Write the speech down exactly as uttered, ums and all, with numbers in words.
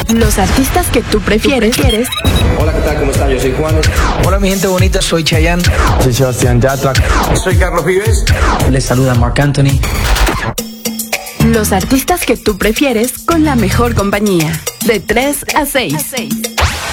Los artistas que tú prefieres. ¿Quieres? Hola, ¿qué tal? ¿Cómo están? Yo soy Juan. Hola, mi gente bonita, soy Chayanne. Soy Sebastián Yatra. Soy Carlos Vives. Les saluda Marc Anthony. Los artistas que tú prefieres con la mejor compañía. De tres a seis.